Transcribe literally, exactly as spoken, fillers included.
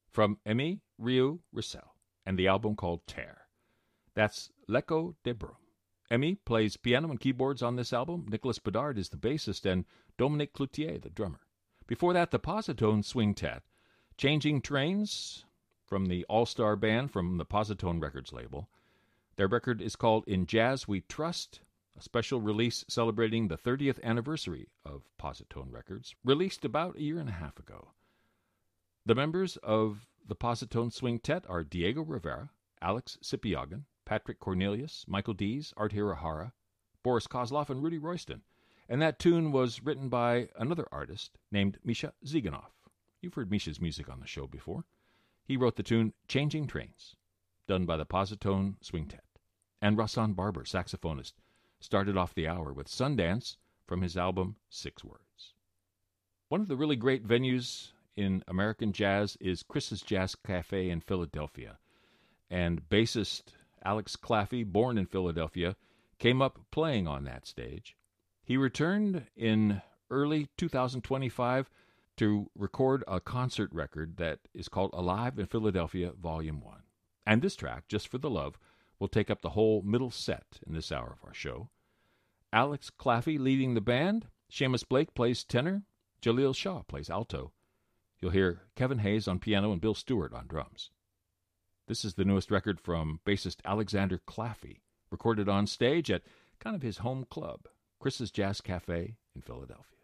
from Aimé Rieu Roussel, and the album called Terre. That's L'Echo de Brume. Aimé plays piano and keyboards on this album. Nicolas Bedard is the bassist, and Dominique Cloutier the drummer. Before that, the Positone Swingtet, Changing Trains, from the all-star band from the Positone Records label. Their record is called In Jazz We Trust, a special release celebrating the thirtieth anniversary of Positone Records, released about a year and a half ago. The members of the Positone Swingtet are Diego Rivera, Alex Sipiagin, Patrick Cornelius, Michael Dees, Art Hirahara, Boris Kozlov, and Rudy Royston. And that tune was written by another artist named Misha Ziganov. You've heard Misha's music on the show before. He wrote the tune Changing Trains, done by the Positone Swingtet. And Rahsaan Barber, saxophonist, started off the hour with Sundance from his album Six Words. One of the really great venues in American jazz is Chris's Jazz Cafe in Philadelphia. And bassist Alex Claffey, born in Philadelphia, came up playing on that stage. He returned in early two thousand twenty-five to record a concert record that is called Alive in Philadelphia, Volume one. And this track, Just for the Love, will take up the whole middle set in this hour of our show. Alex Claffey leading the band, Seamus Blake plays tenor, Jaleel Shaw plays alto. You'll hear Kevin Hayes on piano and Bill Stewart on drums. This is the newest record from bassist Alexander Claffey, recorded on stage at kind of his home club, Chris's Jazz Cafe in Philadelphia.